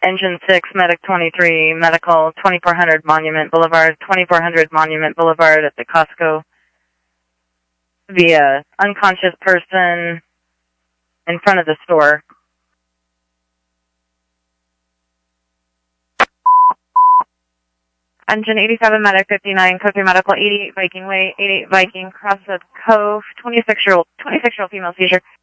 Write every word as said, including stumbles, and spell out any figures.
Engine six, Medic twenty-three, Medical, twenty-four hundred Monument Boulevard, twenty-four hundred Monument Boulevard at the Costco. Via unconscious person in front of the store. Engine eighty-seven, Medic fifty-nine, Code three Medical, eighty-eight Viking Way, eighty-eight Viking, Crossroads Cove, twenty-six-year-old, twenty-six-year-old female seizure.